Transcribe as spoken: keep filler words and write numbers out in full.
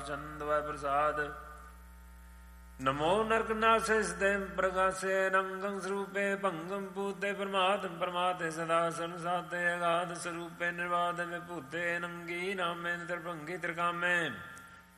ਚੰਦ ਵੈ ਪ੍ਰਸਾਦ। ਨਮੋ ਨਰਕ ਨਾਸੇ ਸਦੇ ਪ੍ਰਗਾਸੇ ਰੰਗੰ ਸਰੂਪੇ ਭੰਗਮ ਪੂਤੇ ਪ੍ਰਮਾਤਮ ਪ੍ਰਮਾਤੇ ਸਦਾ ਸੰਸਾਤੇ ਅਗਾਧ ਸਰੂਪੇ ਨਿਰਵਾਦ ਵਿਭੂਤੇ ਨੰਗੀ ਨਾਮੇ ਨਿਤਰ ਭੰਗੀ ਤ੍ਰਿਕਾਮੇ।